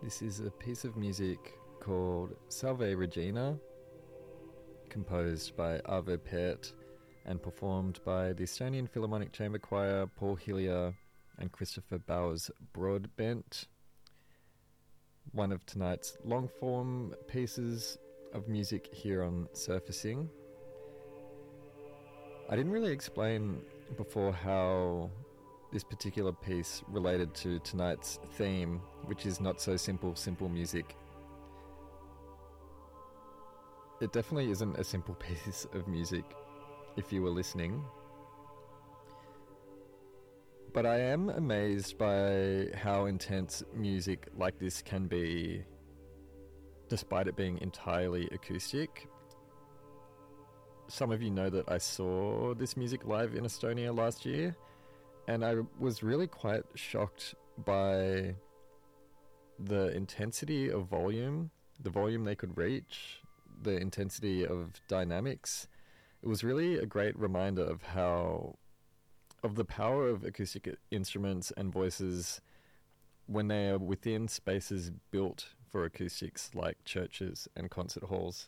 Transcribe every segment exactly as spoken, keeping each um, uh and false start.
This is a piece of music called Salve Regina, composed by Arvo Pärt and performed by the Estonian Philharmonic Chamber Choir, Paul Hillier and Christopher Bowers Broadbent. One of tonight's long-form pieces of music here on Surfacing. I didn't really explain before how this particular piece related to tonight's theme, which is not so simple, simple music. It definitely isn't a simple piece of music, if you were listening. But I am amazed by how intense music like this can be, despite it being entirely acoustic. Some of you know that I saw this music live in Estonia last year, and I was really quite shocked by the intensity of volume, the volume they could reach, the intensity of dynamics. It was really a great reminder of how, of the power of acoustic instruments and voices when they are within spaces built for acoustics like churches and concert halls.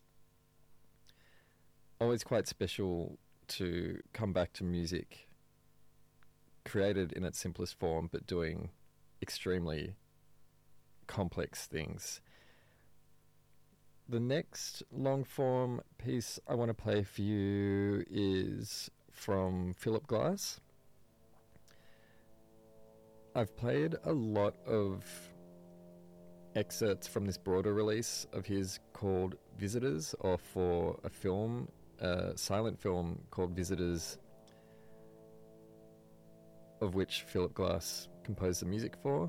Always quite special to come back to music created in its simplest form but doing extremely complex things. The next long form piece I want to play for you is from Philip Glass. I've played a lot of excerpts from this broader release of his called Visitors, or for a film, a silent film called Visitors, of which Philip Glass composed the music for.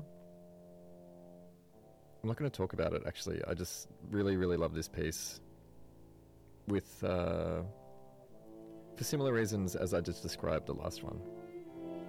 I'm not going to talk about it, actually. I just really, really love this piece, with uh, for similar reasons as I just described the last one.